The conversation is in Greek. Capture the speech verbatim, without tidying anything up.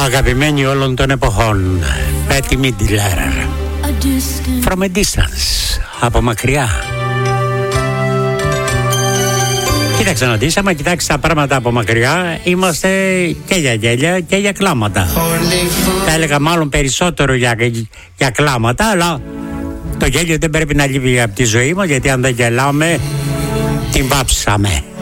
Αγαπημένη όλων των εποχών, Bette Midler, From a Distance, από μακριά. Κοίταξε να δεις, άμα κοιτάξεις τα πράγματα από μακριά, είμαστε και για γέλια και για κλάματα. Θα έλεγα μάλλον περισσότερο για, για κλάματα, αλλά το γέλιο δεν πρέπει να λείπει από τη ζωή μας, γιατί αν δεν γελάμε, την βάψαμε.